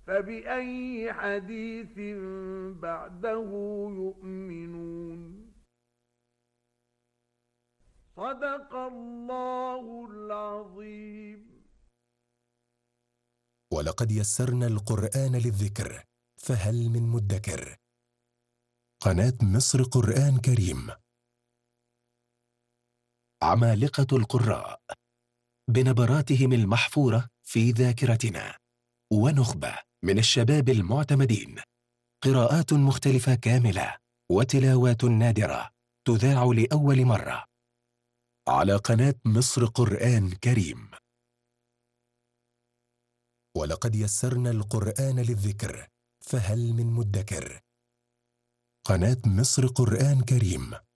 فبأي حديث بعده يؤمنون. صدق الله العظيم. ولقد يسرنا القرآن للذكر فهل من مدكر. قناة مصر قرآن كريم. عمالقة القراء بنبراتهم المحفورة في ذاكرتنا، ونخبة من الشباب المعتمدين، قراءات مختلفة كاملة وتلاوات نادرة تذاع لأول مرة على قناة مصر قرآن كريم. ولقد يسرنا القرآن للذكر فهل من مدكر. قناة مصر قرآن كريم.